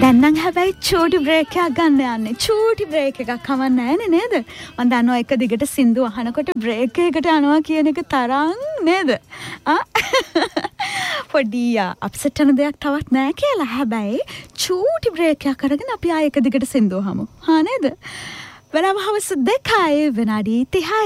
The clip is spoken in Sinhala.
දැන් නම් හැබැයි චූටි බ්‍රේක් එකක් ගන්න යන්නේ. චූටි බ්‍රේක් එකක් කවන්න නැහැ නේද? මම දන්නවා එක දිගට සින්දු අහනකොට බ්‍රේක් එකකට යනවා කියන එක තරම් නේද? පොඩි අප්සෙට් වෙන දෙයක් තවත් නැහැ කියලා. හැබැයි චූටි බ්‍රේක් එකක් අරගෙන අපි ආයෙ එක දිගට සින්දු අහමු. හා නේද? වෙනම හවස 2යි විනාඩි 30යි